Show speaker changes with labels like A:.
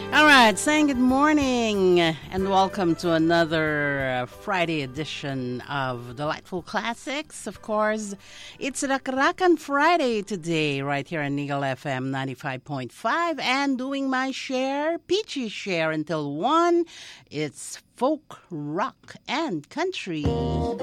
A: All right, saying good morning and welcome to another Friday edition of Delightful Classics. Of course, it's Rakarakan Friday today, right here on Eagle FM 95.5, and doing my share, Peachy Share until 1. It's folk, rock, and country.